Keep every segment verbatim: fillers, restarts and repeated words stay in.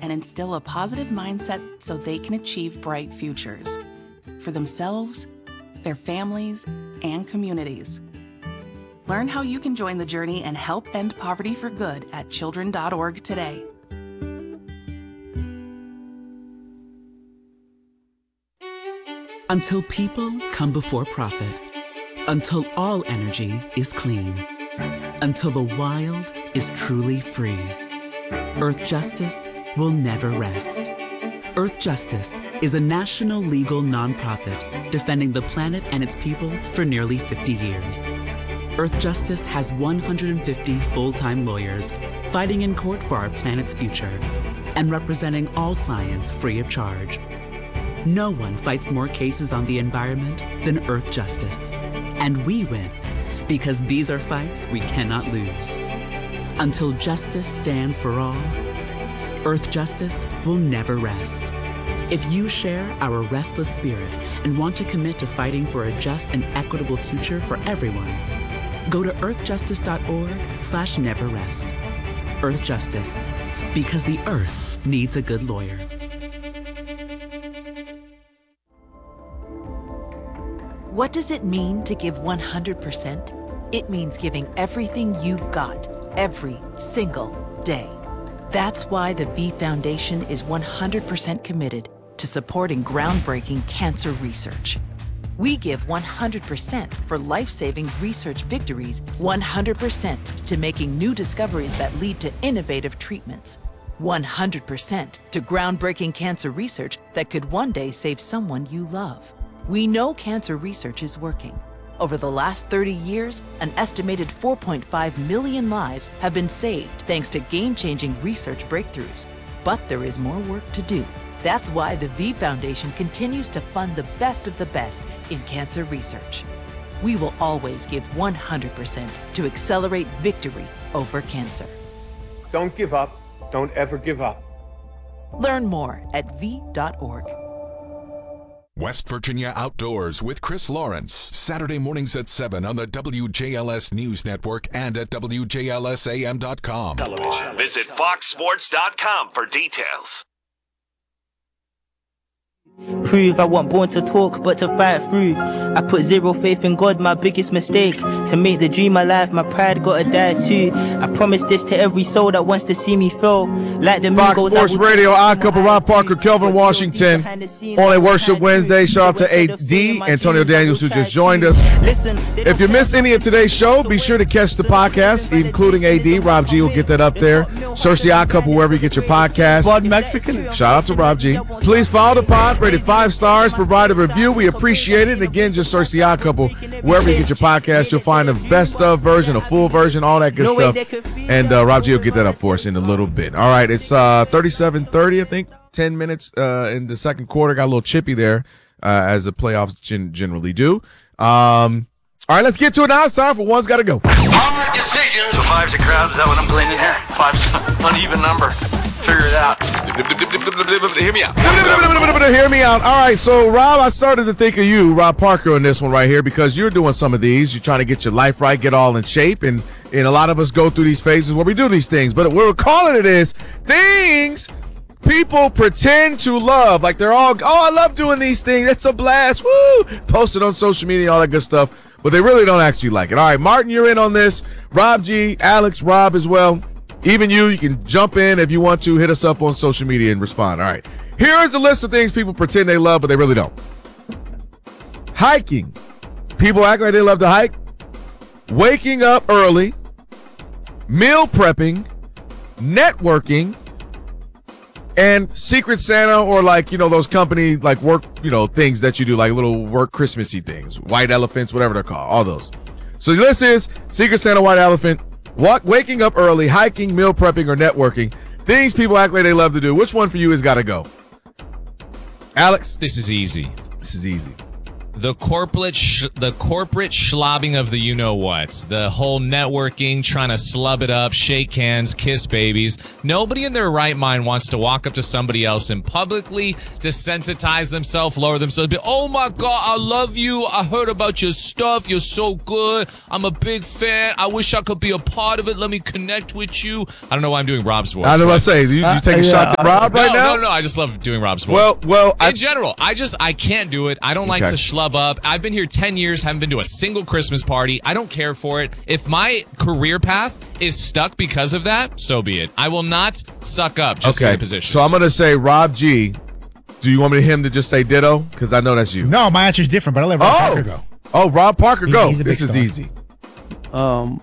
and instill a positive mindset so they can achieve bright futures for themselves, their families, and communities. Learn how you can join the journey and help end poverty for good at children dot org today. Until people come before profit. Until all energy is clean. Until the wild is truly free. Earth Justice will never rest. Earth Justice is a national legal nonprofit defending the planet and its people for nearly fifty years. Earth Justice has one hundred fifty full-time lawyers fighting in court for our planet's future and representing all clients free of charge. No one fights more cases on the environment than Earth Justice. And we win because these are fights we cannot lose. Until justice stands for all, Earth Justice will never rest. If you share our restless spirit and want to commit to fighting for a just and equitable future for everyone, go to earth justice dot org slash never rest. Earth Justice, because the Earth needs a good lawyer. What does it mean to give one hundred percent? It means giving everything you've got, every single day. That's why the V Foundation is one hundred percent committed to supporting groundbreaking cancer research. We give one hundred percent for life-saving research victories, one hundred percent to making new discoveries that lead to innovative treatments, one hundred percent to groundbreaking cancer research that could one day save someone you love. We know cancer research is working. Over the last thirty years, an estimated four point five million lives have been saved thanks to game-changing research breakthroughs. But there is more work to do. That's why the V Foundation continues to fund the best of the best in cancer research. We will always give one hundred percent to accelerate victory over cancer. Don't give up. Don't ever give up. Learn more at v dot org. West Virginia Outdoors with Chris Lawrence, Saturday mornings at seven on the W J L S News Network and at W J L S A M dot com. Visit fox sports dot com for details. Prove I wasn't born to talk, but to fight through. I put zero faith in God, my biggest mistake. To make the dream alive, my pride gotta die too. I promise this to every soul that wants to see me fail. Like the Fox Migos, Sports Radio, Odd Couple, Rob Parker, Kelvin Washington. On a Worship Wednesday, shout out to A D, Antonio Daniels, who just joined us. If you missed any of today's show, be sure to catch the podcast, including A D. Rob G will get that up there. Search the Odd Couple wherever you get your podcast. Blood Mexican. Shout out to Rob G. Please follow the pod, rated five stars, provide a review. We appreciate it. And again, just search the Odd Couple wherever you get your podcast. You'll find a best of version, a full version, all that good stuff. And uh, Rob G will get that up for us in a little bit. All right, it's uh, thirty-seven thirty, I think. ten minutes uh, in the second quarter. Got a little chippy there, uh, as the playoffs gen- generally do. Um, all right, let's get to it now. It's time for One's Gotta Go. Hard decisions. So five's a crowd. Is that what I'm playing in here? Five's an uneven number. Figure it out. Hear me out. Hear me out. All right, so Rob, I started to think of you, Rob Parker, on this one right here because you're doing some of these. You're trying to get your life right, get all in shape, and and a lot of us go through these phases where we do these things. But what we're calling it is things people pretend to love. Like they're all, oh, I love doing these things. It's a blast. Woo! Post it on social media, all that good stuff. But they really don't actually like it. All right, Martin, you're in on this. Rob G, Alex, Rob as well. Even you, you can jump in if you want to. Hit us up on social media and respond. All right. Here is the list of things people pretend they love, but they really don't. Hiking. People act like they love to hike. Waking up early. Meal prepping. Networking. And Secret Santa, or like, you know, those company, like work, you know, things that you do, like little work Christmassy things. White elephants, whatever they're called. All those. So this is Secret Santa, White Elephant. Walk, waking up early, hiking, meal prepping, or networking. Things people act like they love to do. Which one for you has got to go? Alex? This is easy. This is easy. the corporate sh- the corporate schlobbing of the you know what, the whole networking, trying to slub it up, shake hands, kiss babies. Nobody in their right mind wants to walk up to somebody else and publicly desensitize themselves, lower themselves, be, oh my God, I love you. I heard about your stuff. You're so good. I'm a big fan. I wish I could be a part of it. Let me connect with you. I don't know why I'm doing Rob's voice. I was about to say, you, you taking uh, yeah, shots at Rob no, right now? No, no, I just love doing Rob's voice. Well, well, in I, general, I just I can't do it. I don't like Okay. to schlub up. I've been here ten years, haven't been to a single Christmas party. I don't care for it. If my career path is stuck because of that, so be it. I will not suck up just to okay. get a position. So I'm gonna say Rob G. Do you want me him to just say ditto? Because I know that's you. No, my answer's different, but I'll let Rob Oh, Parker go. oh, Rob Parker, He- go. he's a big This is star. easy. Um,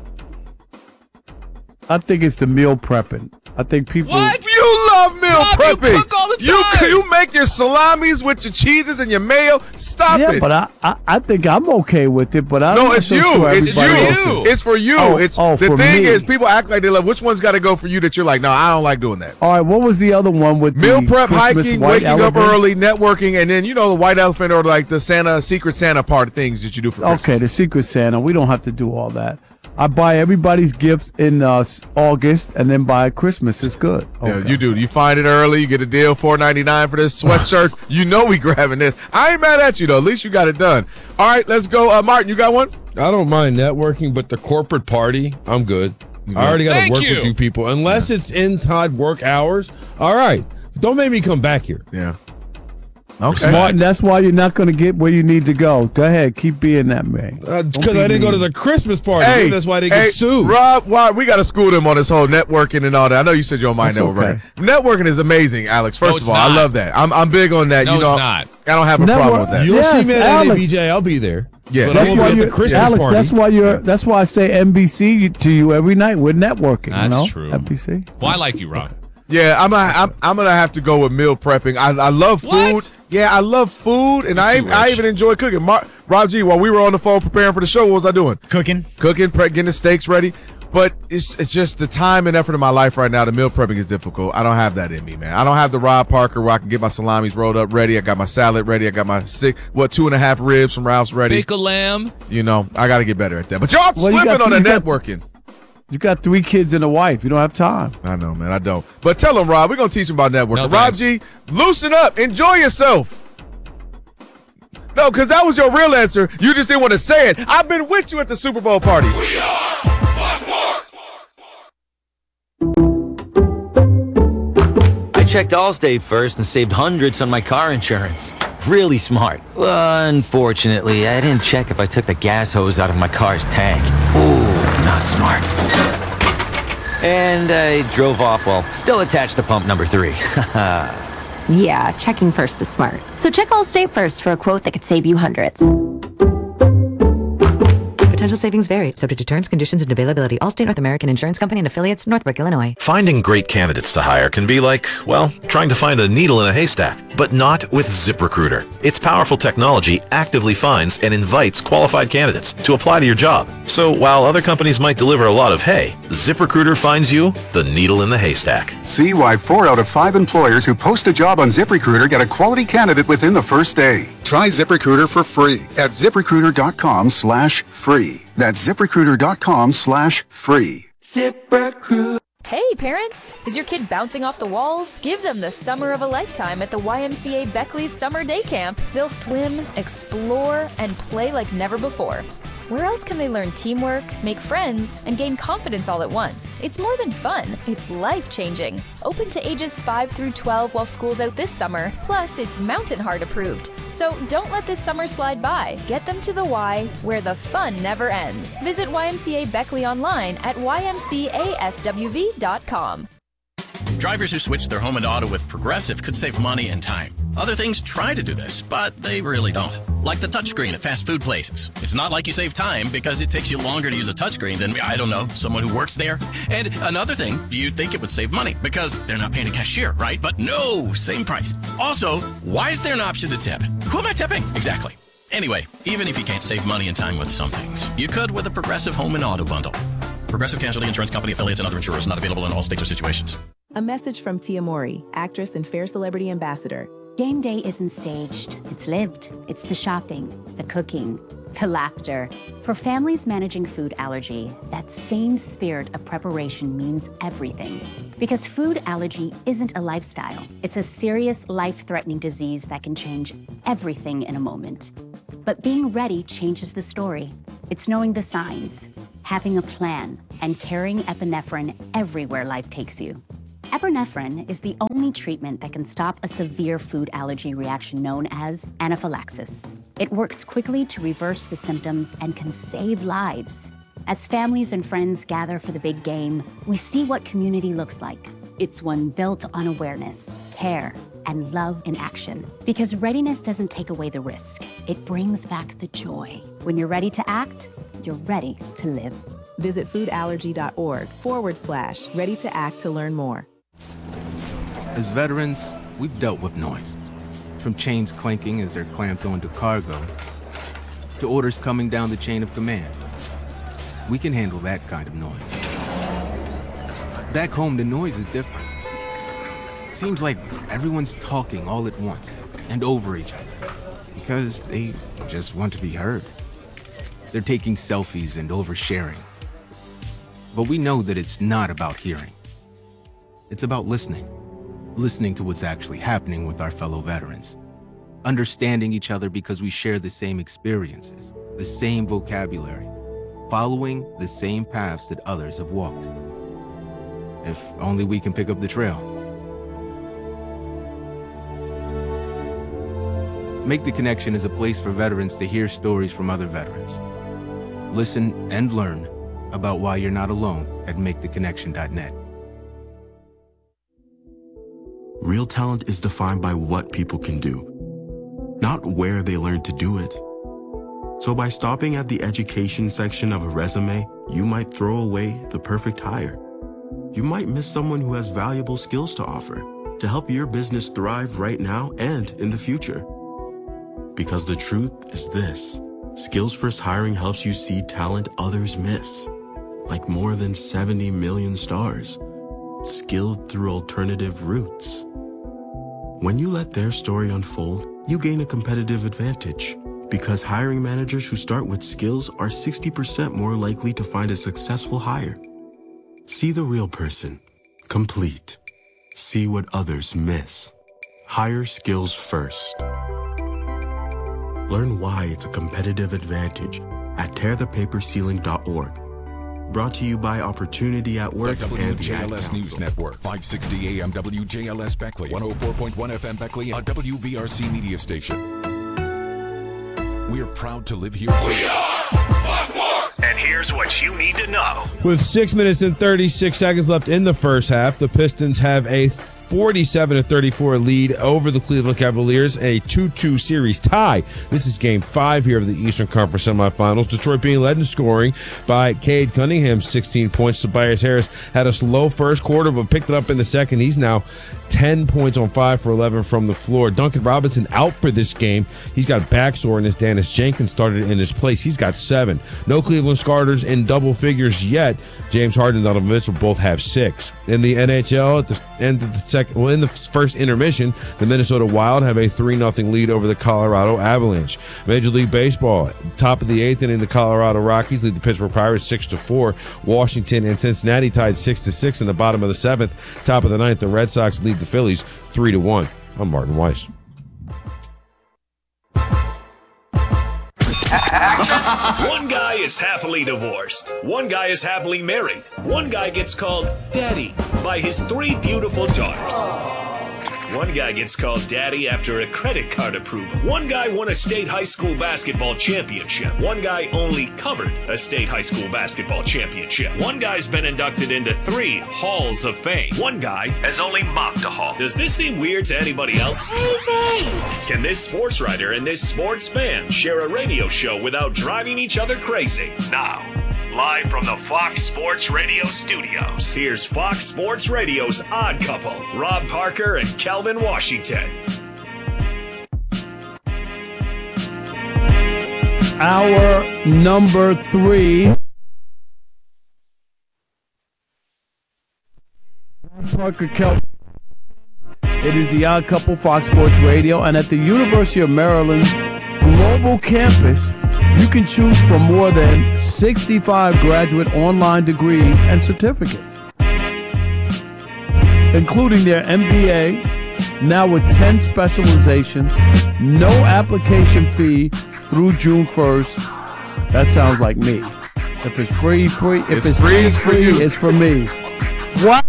I think it's the meal prepping. I think people. What? You love meal Rob, you prepping. cook all the You time. you make your salamis with your cheeses and your mayo. Stop Yeah, it. but I, I, I think I'm okay with it. But I no, don't it's so you. sure It's you. everybody else you. is. It's for you. Oh, it's oh, the for thing me. is, people act like they love. Which one's got to go for you that you're like, no, I don't like doing that. All right, what was the other one with Meal the prep, Christmas hiking, white waking elephant? up early, networking, and then you know the white elephant or like the Santa, Secret Santa part of things that you do for Christmas. Okay, the Secret Santa. We don't have to do all that. I buy everybody's gifts in uh, s- August, and then by Christmas it's good. Yeah, Okay. you do. You find it early. You get a deal, four ninety-nine for this sweatshirt. You know we grabbing this. I ain't mad at you though. At least you got it done. All right, let's go. Uh, Martin, you got one? I don't mind networking, but the corporate party, I'm good. I already got to Thank work you. with you people. Unless it's inside work hours, all right. Don't make me come back here. Yeah. Okay. Martin, that's why you're not going to get where you need to go. Go ahead, keep being that man. Because I didn't go to the Christmas party. Hey, Maybe that's why they hey, get sued. Rob, why, we got to school them on this whole networking and all that. I know you said you don't mind That's networking. okay. Networking is amazing, Alex. First No, it's of all, not. I love that. I'm I'm big on that. No, you know, it's not. I don't have a Network- problem with that. You'll Yes, see me at Alex. N A B J. I'll be there. Yeah. But That's I why won't be you, at the Christmas Alex. party. That's why you're. That's why I say N B C to you every night. We're networking. That's you know? true. N B C. Well, I like you, Rob. Yeah, I'm, a, I'm I'm gonna have to go with meal prepping. I I love food. What? Yeah, I love food, and I too, I Rich. even enjoy cooking. Mar- Rob G, while we were on the phone preparing for the show, what was I doing? Cooking. Cooking, pre- getting the steaks ready. But it's it's just the time and effort of my life right now. The meal prepping is difficult. I don't have that in me, man. I don't have the Rob Parker where I can get my salamis rolled up ready. I got my salad ready. I got my six, what, two and a half ribs from Ralph's ready. Bake a lamb. You know, I got to get better at that. But y'all Well, you slipping got on the three- you got- networking. You got three kids and a wife. You don't have time. I know, man. I don't. But tell them, Rob, we're going to teach them about networking. No, Rob thanks. G, loosen up. Enjoy yourself. No, because that was your real answer. You just didn't want to say it. I've been with you at the Super Bowl parties. I checked Allstate first and saved hundreds on my car insurance. Really smart. Unfortunately, I didn't check if I took the gas hose out of my car's tank. Ooh, not smart. And I drove off while still attached to pump number three. Yeah, checking first is smart. So check Allstate first for a quote that could save you hundreds. Potential savings vary, subject to terms, conditions, and availability. Allstate North American Insurance Company and affiliates, Northbrook, Illinois. Finding great candidates to hire can be like, well, trying to find a needle in a haystack, but not with ZipRecruiter. Its powerful technology actively finds and invites qualified candidates to apply to your job. So while other companies might deliver a lot of hay, ZipRecruiter finds you the needle in the haystack. See why four out of five employers who post a job on ZipRecruiter get a quality candidate within the first day. Try ZipRecruiter for free at ZipRecruiter.com slash free. That's ZipRecruiter.com slash free. ZipRecruiter. Hey parents, is your kid bouncing off the walls? Give them the summer of a lifetime at the Y M C A Beckley's Summer Day Camp. They'll swim, explore, and play like never before. Where else can they learn teamwork, make friends, and gain confidence all at once? It's more than fun, it's life-changing. Open to ages five through twelve while school's out this summer, plus it's Mountain Heart approved. So don't let this summer slide by. Get them to the Y, where the fun never ends. Visit Y M C A Beckley online at Y M C A S W V dot com. Drivers who switch their home and auto with Progressive could save money and time. Other things try to do this, but they really don't. Like the touchscreen at fast food places. It's not like you save time because it takes you longer to use a touchscreen than, I don't know, someone who works there. And another thing, you'd think it would save money because they're not paying a cashier, right? But no, same price. Also, why is there an option to tip? Who am I tipping? Exactly. Anyway, even if you can't save money and time with some things, you could with a Progressive home and auto bundle. Progressive Casualty Insurance Company affiliates and other insurers not available in all states or situations. A message from Tia Mori, actress and Fair Celebrity Ambassador. Game day isn't staged, it's lived. It's the shopping, the cooking, the laughter. For families managing food allergy, that same spirit of preparation means everything. Because food allergy isn't a lifestyle. It's a serious, life-threatening disease that can change everything in a moment. But being ready changes the story. It's knowing the signs, having a plan, and carrying epinephrine everywhere life takes you. Epinephrine is the only treatment that can stop a severe food allergy reaction known as anaphylaxis. It works quickly to reverse the symptoms and can save lives. As families and friends gather for the big game, we see what community looks like. It's one built on awareness, care, and love in action. Because readiness doesn't take away the risk. It brings back the joy. When you're ready to act, you're ready to live. Visit foodallergy.org forward slash ready to act to learn more. As veterans, we've dealt with noise. From chains clanking as they're clamped onto cargo, to orders coming down the chain of command. We can handle that kind of noise. Back home, the noise is different. It seems like everyone's talking all at once and over each other because they just want to be heard. They're taking selfies and oversharing. But we know that it's not about hearing. It's about listening. Listening to what's actually happening with our fellow veterans. Understanding each other because we share the same experiences, the same vocabulary, following the same paths that others have walked. If only we can pick up the trail. Make the Connection is a place for veterans to hear stories from other veterans. Listen and learn about why you're not alone at make the connection dot net. Real talent is defined by what people can do, not where they learn to do it. So by stopping at the education section of a resume, you might throw away the perfect hire. You might miss someone who has valuable skills to offer to help your business thrive right now and in the future. Because the truth is this, Skills First Hiring helps you see talent others miss, like more than seventy million stars, skilled through alternative routes. When you let their story unfold, you gain a competitive advantage because hiring managers who start with skills are sixty percent more likely to find a successful hire. See the real person, complete. See what others miss. Hire skills first. Learn why it's a competitive advantage at tear the paper ceiling dot org. Brought to you by Opportunity at Work the W J L S News Network, five sixty A M W J L S Beckley, one oh four point one F M Beckley, a W V R C media station. We're proud to live here. We are Buffalo! And here's what you need to know. With six minutes and thirty-six seconds left in the first half, the Pistons have a forty-seven to thirty-four lead over the Cleveland Cavaliers, a two two series tie. This is game five here of the Eastern Conference semifinals. Detroit being led in scoring by Cade Cunningham, sixteen points. Tobias Harris had a slow first quarter, but picked it up in the second. He's now ten points on five for eleven from the floor. Duncan Robinson out for this game. He's got back soreness. Dennis Jenkins started in his place. He's got seven. No Cleveland starters in double figures yet. James Harden and Donovan Mitchell both have six. In the N H L, at the end of the second, well, in the first intermission, the Minnesota Wild have a three nothing lead over the Colorado Avalanche. Major League Baseball, top of the eighth inning, the Colorado Rockies lead the Pittsburgh Pirates six to four. Washington and Cincinnati tied six to six in the bottom of the seventh. Top of the ninth, the Red Sox lead the Phillies three to one. I'm Martin Weiss. One guy is happily divorced. One guy is happily married. One guy gets called daddy by his three beautiful daughters. One guy gets called daddy after a credit card approval. One guy won a state high school basketball championship. One guy only covered a state high school basketball championship. One guy's been inducted into three halls of fame. One guy has only mopped a hall. Does this seem weird to anybody else? Crazy! Can this sports writer and this sports fan share a radio show without driving each other crazy? Now, live from the Fox Sports Radio studios, here's Fox Sports Radio's odd couple, Rob Parker and Calvin Washington. Hour number three. Parker, Calvin. It is The Odd Couple, Fox Sports Radio, and at the University of Maryland's global campus, you can choose from more than sixty-five graduate online degrees and certificates, including their M B A, now with ten specializations, no application fee through June first. That sounds like me. If it's free, free. If it's, it's free, free, it's for free, you. it's for me. What?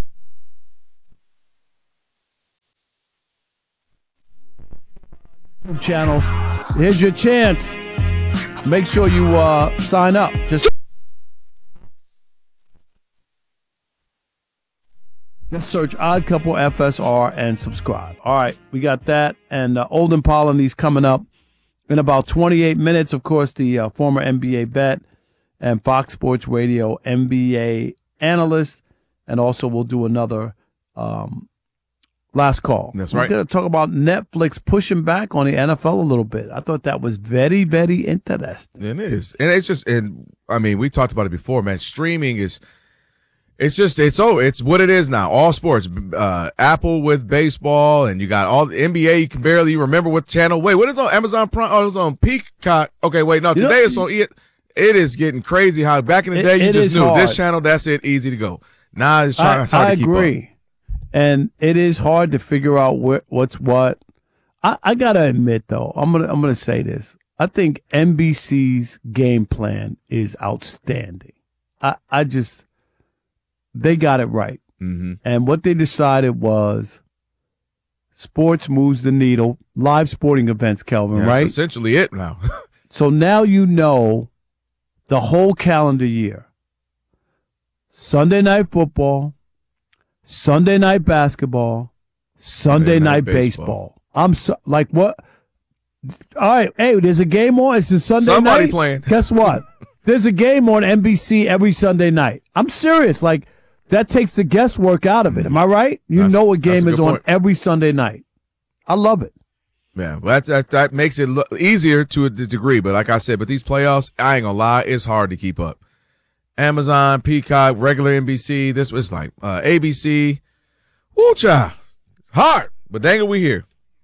Channel. Here's your chance. Make sure you uh, sign up. Just Just search Odd Couple F S R and subscribe. All right, we got that. And uh, Olden Polynice coming up in about twenty-eight minutes. Of course, the uh, former N B A vet and Fox Sports Radio N B A analyst. And also we'll do another um, last call. That's We're right. going to talk about Netflix pushing back on the N F L a little bit. I thought that was very, very interesting. It is. And it's just, and I mean, we talked about it before, man. Streaming is, it's just, it's oh, it's what it is now. All sports, uh, Apple with baseball, and you got all the N B A. You can barely remember what channel. Wait, what is it on Amazon Prime? Oh, it's on Peacock. Okay, wait, no, You today know- it's on. It, it is getting crazy. How back in the It- day you it just is knew hard. this channel. That's it, easy to go. Now it's trying. I, it's hard I to keep agree. up. And it is hard to figure out where, what's what. I, I gotta admit though, I'm gonna I'm gonna say this. I think N B C's game plan is outstanding. I, I just they got it right. Mm-hmm. And what they decided was sports moves the needle. Live sporting events, Kelvin, That's right? essentially it now. So now you know the whole calendar year. Sunday night football, Sunday night basketball, Sunday, Sunday night, night baseball. baseball. I'm so, like, what? All right, hey, there's a game on. It's a Sunday Somebody night. playing. Guess what? There's a game on N B C every Sunday night. I'm serious. Like, that takes the guesswork out of it. Am I right? You That's- know a that's game a is good on point. every Sunday night. I love it. Yeah, well, that's, that that makes it look easier to a d- degree. But like I said, but these playoffs, I ain't gonna lie, it's hard to keep up. Amazon, Peacock, regular N B C. This was like uh, A B C. Woo, child. Hard, but dang it, we here.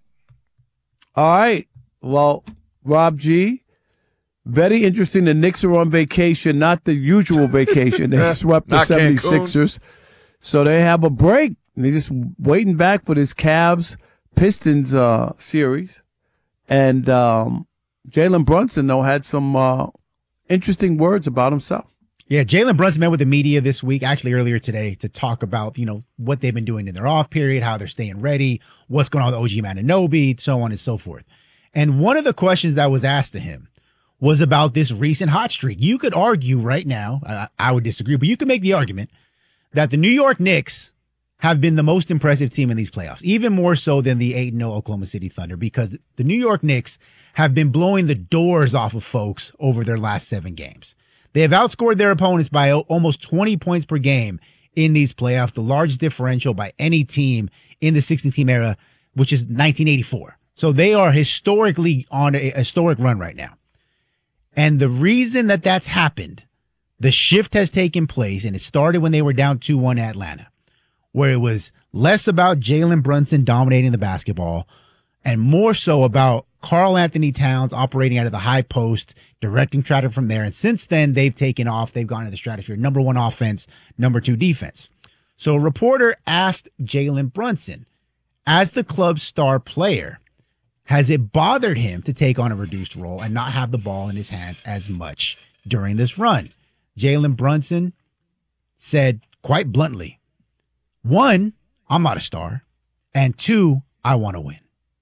All right. Well, Rob G, very interesting. The Knicks are on vacation, not the usual vacation. They swept the Not Cancun. 76ers. So they have a break. They're just waiting back for this Cavs Pistons uh, series. And um, Jalen Brunson, though, had some uh, interesting words about himself. Yeah, Jalen Brunson met with the media this week, actually earlier today, to talk about, you know, what they've been doing in their off period, how they're staying ready, what's going on with O G Anunoby, so on and so forth. And one of the questions that was asked to him was about this recent hot streak. You could argue right now, uh, I would disagree, but you could make the argument that the New York Knicks have been the most impressive team in these playoffs, even more so than the eight and oh Oklahoma City Thunder, because the New York Knicks have been blowing the doors off of folks over their last seven games. They have outscored their opponents by o- almost twenty points per game in these playoffs, the largest differential by any team in the sixteen-team era, which is nineteen eighty-four. So they are historically on a historic run right now. And the reason that that's happened, the shift has taken place, and it started when they were down two one at Atlanta, where it was less about Jalen Brunson dominating the basketball and more so about Karl Anthony Towns operating out of the high post, directing traffic from there. And since then, they've taken off. They've gone to the stratosphere. Number one offense, number two defense. So a reporter asked Jalen Brunson, as the club's star player, has it bothered him to take on a reduced role and not have the ball in his hands as much during this run? Jalen Brunson said quite bluntly, one, I'm not a star, and two, I want to win.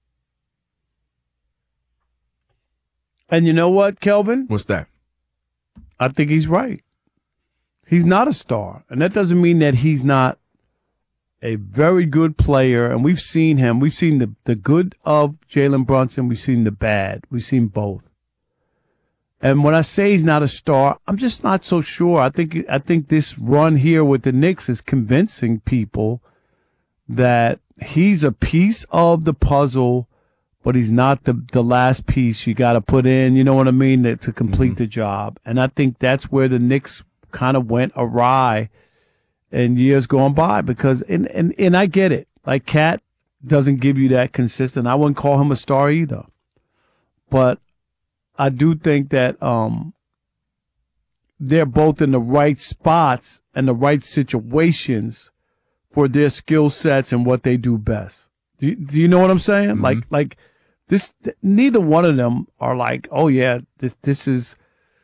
And you know what, Kelvin? What's that? I think he's right. He's not a star. And that doesn't mean that he's not a very good player. And we've seen him. We've seen the, the good of Jalen Brunson. We've seen the bad. We've seen both. And when I say he's not a star, I'm just not so sure. I think I think this run here with the Knicks is convincing people that he's a piece of the puzzle, but he's not the, the last piece you got to put in, you know what I mean, to, to complete mm-hmm. the job. And I think that's where the Knicks kind of went awry in years gone by because, and, and, and I get it. Like Cat doesn't give you that consistent. I wouldn't call him a star either. But I do think that um, they're both in the right spots and the right situations for their skill sets and what they do best. Do you, do you know what I'm saying? Mm-hmm. Like, like this, neither one of them are like, oh yeah, this, this is,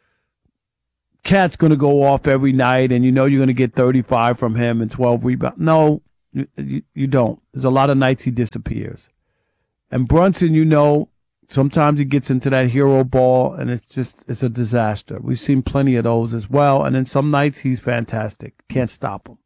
Cat's going to go off every night and you know you're going to get thirty-five from him and twelve rebounds. No, you, you, you don't. There's a lot of nights he disappears. And Brunson, you know, sometimes he gets into that hero ball and it's just, it's a disaster. We've seen plenty of those as well. And then some nights he's fantastic. Can't stop him.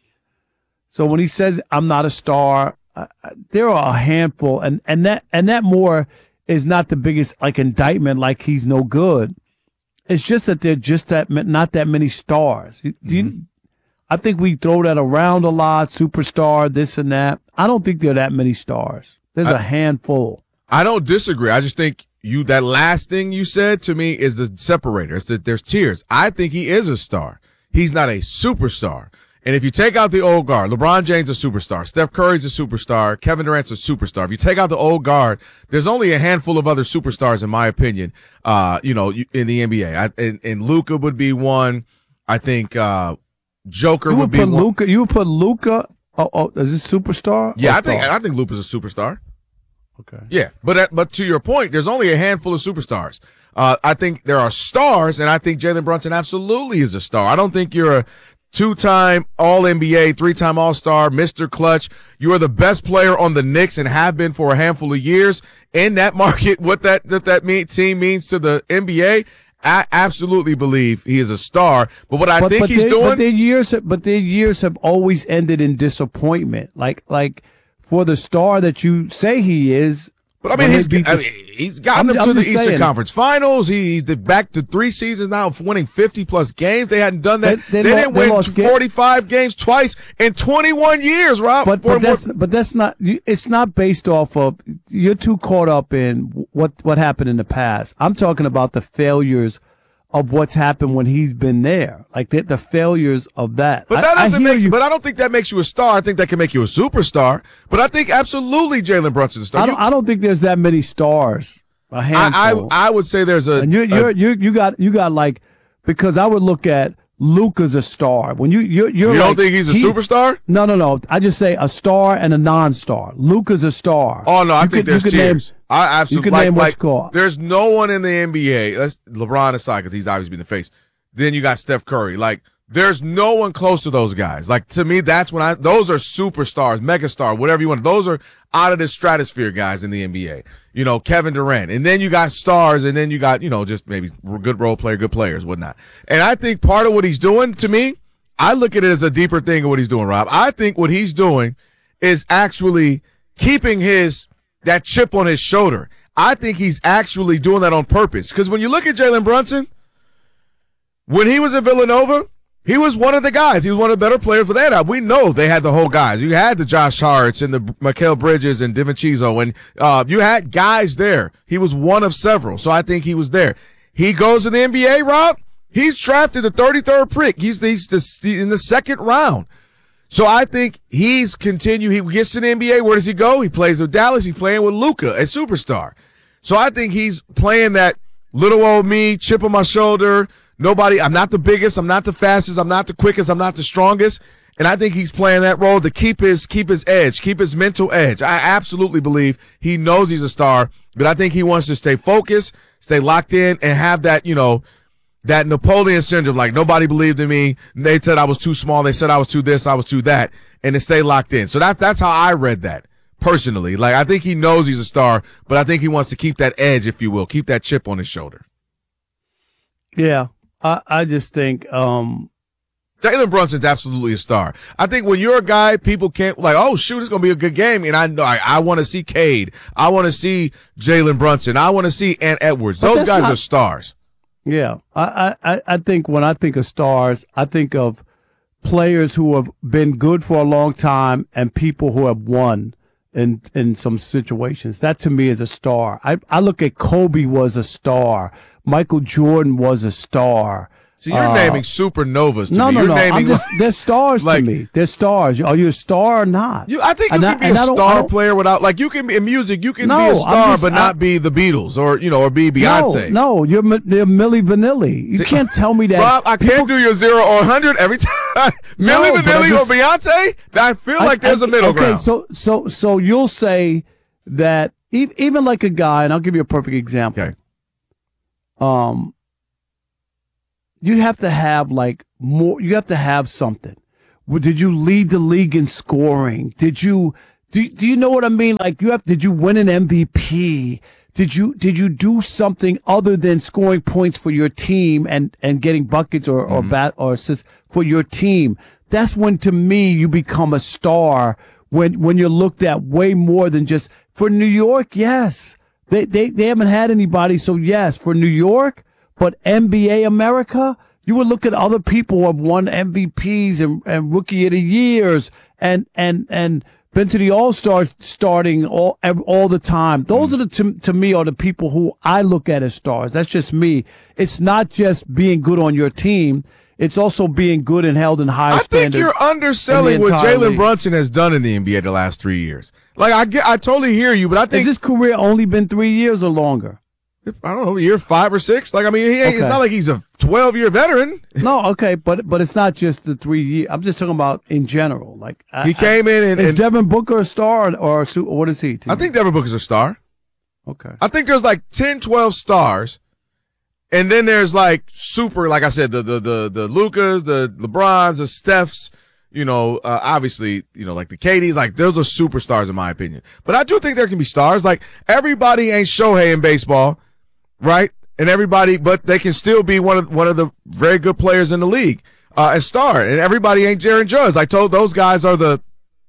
So when he says, I'm not a star, uh, there are a handful. And, and that, and that more is not the biggest like indictment, like he's no good. It's just that they're just that not that many stars. Do you, mm-hmm. I think we throw that around a lot, superstar, this and that. I don't think there are that many stars. There's I, a handful. I don't disagree. I just think you that last thing you said to me is the separator. It's that there's tiers. I think he is a star. He's not a superstar. And if you take out the old guard, LeBron James is a superstar, Steph Curry's a superstar, Kevin Durant's a superstar. If you take out the old guard, there's only a handful of other superstars, in my opinion, uh, you know, in the N B A. I, and, and Luka would be one. I think uh, Joker you would, would be put one. Luka, you would put Luka, oh, oh, is this superstar? Yeah, I think I think Luka's a superstar. Okay. Yeah, but but to your point, there's only a handful of superstars. Uh, I think there are stars, and I think Jalen Brunson absolutely is a star. I don't think you're a two-time All N B A, three-time All-Star, Mister Clutch. You are the best player on the Knicks and have been for a handful of years. In that market, what that that, that mean, team means to the N B A, I absolutely believe he is a star. But what I but, think but he's they, doing, but their years, but their years have always ended in disappointment. Like like for the star that you say he is. But I mean, he's, I mean, he's gotten I'm, them to I'm the Eastern saying. Conference Finals. He, he's back to three seasons now of winning fifty plus games. They hadn't done that. They, they, they didn't they win forty-five games twice in twenty-one years, Rob. But, but that's but that's not. It's not based off of. You're too caught up in what what happened in the past. I'm talking about the failures of what's happened when he's been there, like the, the failures of that. But that I, doesn't I make you. But I don't think that makes you a star. I think that can make you a superstar. But I think absolutely Jalen Brunson's a star. I don't, I don't think there's that many stars. A handful. I, I I would say there's a. And you you a, you you got you got like because I would look at Luka's a star. When you you're, you're you like, don't think he's a he, superstar? No, no, no. I just say a star and a non-star. Luka's a star. Oh no, I you think could, there's you could tiers. Name, I absolutely you could like, name like what's called. There's no one in the N B A. That's LeBron aside because he's obviously been the face. Then you got Steph Curry. Like there's no one close to those guys. Like to me, that's when I those are superstars, megastar, whatever you want. Those are out of the stratosphere guys in the N B A. You know, Kevin Durant. And then you got stars, and then you got, you know, just maybe good role player, good players, whatnot. And I think part of what he's doing, to me, I look at it as a deeper thing of what he's doing, Rob. I think what he's doing is actually keeping his that chip on his shoulder. I think he's actually doing that on purpose. Because when you look at Jalen Brunson, when he was at Villanova, he was one of the guys. He was one of the better players. But they had, we know they had the whole guys. You had the Josh Harts and the Mikal Bridges and DiVincenzo, and uh, you had guys there. He was one of several. So I think he was there. He goes to the N B A, Rob. He's drafted the thirty-third pick. He's, he's the, in the second round. So I think he's continue. He gets to the N B A. Where does he go? He plays with Dallas. He's playing with Luka, a superstar. So I think he's playing that little old me, chip on my shoulder. Nobody, I'm not the biggest, I'm not the fastest, I'm not the quickest, I'm not the strongest. And I think he's playing that role to keep his, keep his edge, keep his mental edge. I absolutely believe he knows he's a star, but I think he wants to stay focused, stay locked in, and have that, you know, that Napoleon syndrome. Like nobody believed in me. They said I was too small. They said I was too this, I was too that, and to stay locked in. So that, that's how I read that personally. Like I think he knows he's a star, but I think he wants to keep that edge, if you will, keep that chip on his shoulder. Yeah. I, I just think um, Jalen Brunson's absolutely a star. I think when you're a guy, people can't like, oh shoot, it's gonna be a good game, and I know I, I want to see Cade, I want to see Jalen Brunson, I want to see Ant Edwards. Those guys not, are stars. Yeah, I, I I think when I think of stars, I think of players who have been good for a long time and people who have won in in some situations. That to me is a star. I I look at Kobe was a star. Michael Jordan was a star. So you're Uh, naming supernovas to no, me. no, You're no. naming I'm just, they're stars like- to me. They're stars. Are you a star or not? You, I think you And can I- be and a I don't- I star don't- player without, like, you can be in music. You can No, be a I'm star, just- but I- not be the Beatles or you know, or be Beyonce. No, no, you're, Mi- you're Milli Vanilli. You can't tell me that. Rob, I can't do your zero or hundred every time. No, Milli but I'm Vanilli just- or Beyonce. I feel like I- there's I- a middle okay, ground. so so so you'll say that e- even like a guy, and I'll give you a perfect example. Okay. Um, you have to have like more. You have to have something. Well, did you lead the league in scoring? Did you do? Do you know what I mean? Like you have. Did you win an M V P? Did you did you do something other than scoring points for your team and, and getting buckets or or bat or assists for your team? That's when, to me, you become a star. When when you're looked at way more than just for New York. Yes, they they they haven't had anybody. So yes, for New York, but N B A America, you would look at other people who have won M V Ps and, and Rookie of the Years and and and. been to the All-Star starting all ev- all the time. Those are the to, to me are the people who I look at as stars. That's just me. It's not just being good on your team. It's also being good and held in high I think standard. you're underselling in the what entire Jalen league. Brunson has done in the N B A the last three years. Like I get, I totally hear you, but I think Has his career only been three years or longer? I don't know, year five or six. Like I mean, he ain't, it's Okay. not like he's a twelve year veteran. No, okay, but but it's not just the three years. I'm just talking about in general. Like I- He came in and- is and- Devin Booker a star or, a su- what is he? to I you? think Devin Booker's a star. Okay. I think there's like ten, twelve stars. And then there's like super, like I said, the the the the Lucas, the LeBrons, the Stephs, you know, uh, obviously, you know, like the K Ds, like those are superstars in my opinion. But I do think there can be stars. Like everybody ain't Shohei in baseball, right? And everybody, but they can still be one of one of the very good players in the league, uh, and star. And everybody ain't Jaron Judge. I told those guys are the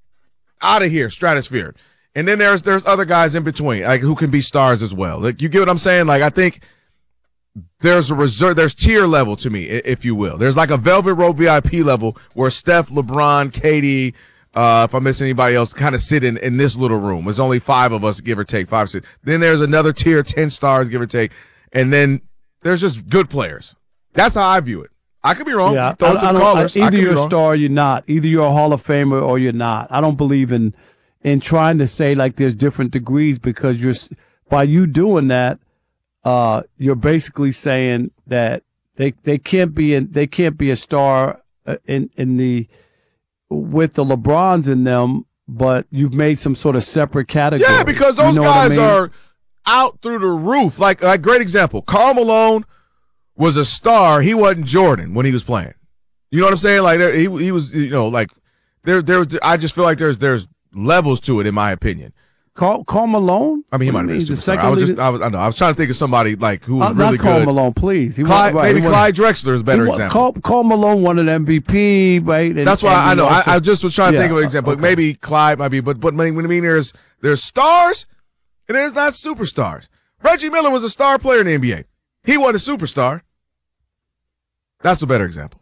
out of here stratosphere. And then there's there's other guys in between, like who can be stars as well. Like you get what I'm saying? Like I think there's a reserve, there's tier level to me, i- if you will. There's like a Velvet Rope V I P level where Steph, LeBron, K D, uh, if I miss anybody else, kind of sit in, in this little room. There's only five of us, give or take, five, six. Then there's another tier, ten stars, give or take. And then there's just good players. That's how I view it. I could be wrong. Yeah, Throw I- it to I the don't- callers. I- I either could be you're a wrong. star or you're not. Either you're a Hall of Famer or you're not. I don't believe in in trying to say like there's different degrees because you're s- by you doing that, uh, you're basically saying that they they can't be in they can't be a star uh, in in the with the LeBrons in them, but you've made some sort of separate category. Yeah, because You those know what I guys mean? are out through the roof. Like, like great example. Karl Malone was a star. He wasn't Jordan when he was playing. You know what I'm saying? Like there- he he was, you know, like there there. I just feel like there's there's levels to it, in my opinion. Karl, Karl Malone. I mean, he What might do have you been a mean? He's the superstar. second I was just, leading- I was, I know, I was trying to think of somebody like who was Uh, really not Karl good. Malone, please. He Clyde, won- right, maybe he won- Clyde Drexler is a better he won- example. Karl, Karl Malone won an M V P, right? And- That's why and I he know. also- I, I just was trying to Yeah, think of an example. okay. Maybe Clyde might be, but but when I mean there's there's stars and there's not superstars. Reggie Miller was a star player in the N B A. He wasn't a superstar. That's a better example.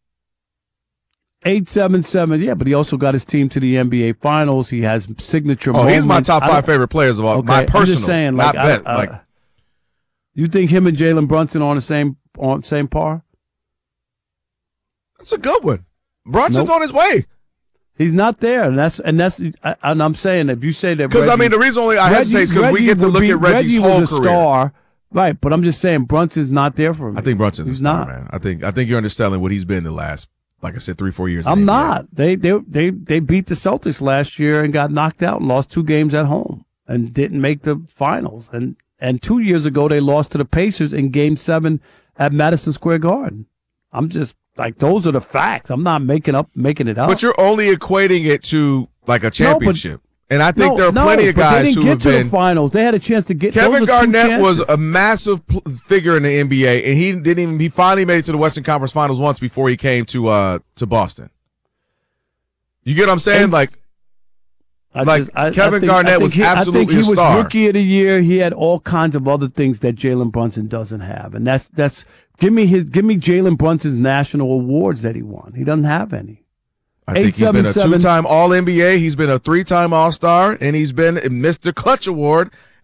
eight seven seven, yeah, but he also got his team to the N B A Finals. He has signature Oh, moments. he's my top I five don't- favorite players of all. Okay, my I'm personal, just saying, like, not I- bet. I- like you think him and Jalen Brunson are on the same on same par? that's a good one. Brunson's Nope. on his way. He's not there, and that's and that's and I'm saying if you say that Because I Reggie- mean, the reason only I Reggie- hesitate is because we Reggie get to would look be- at Reggie's Reggie whole was a career. star, right? But I'm just saying Brunson's not there for me. I think Brunson's He's a star, not. man. I think I think you're understanding what he's been the last, like I said, three four years. in I'm the N B A. not. They they they they beat the Celtics last year and got knocked out and lost two games at home and didn't make the finals. And and two years ago they lost to the Pacers in Game Seven at Madison Square Garden. I'm just like those are the facts. I'm not making up making it up. But you're only equating it to like a championship. And I think No, there are no, plenty of but guys they didn't who get have to been. the finals. They had a chance to get. Kevin those are two Garnett was chances. a massive pl- figure in the N B A, and he didn't even. He finally made it to the Western Conference Finals once before he came to uh to Boston. You get what I'm saying? And- Like, I like just- I- I Kevin think- I Garnett think was he, absolutely I think he a was star. Rookie of the Year. He had all kinds of other things that Jalen Brunson doesn't have, and that's that's give me his give me Jalen Brunson's national awards that he won. He doesn't have any. I think he's been a two-time All N B A. He's been a three-time All-Star, and he's been a Mister Clutch Award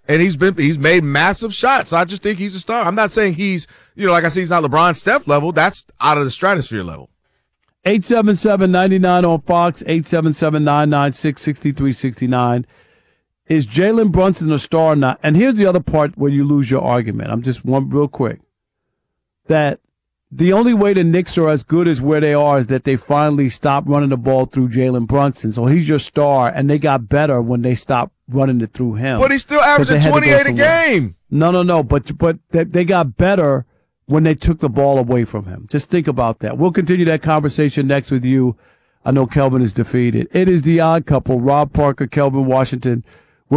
And he's been he's made massive shots. I just think he's a star. I'm not saying he's, you know, like I said, he's not LeBron Steph level. That's out of the stratosphere level. eight seven seven, nine nine on Fox, eight seven seven, nine nine six, six three six nine. Is Jalen Brunson a star or not? And here's the other part where you lose your argument. I'm just one real quick. That the only way the Knicks are as good as where they are is that they finally stopped running the ball through Jalen Brunson. So he's your star, and they got better when they stopped running it through him. But he's still averaging twenty-eight a game. No, no, no. But but they, they got better when they took the ball away from him. Just think about that. We'll continue that conversation next with you. I know Kelvin is defeated. It is the Odd Couple, Rob Parker, Kelvin Washington.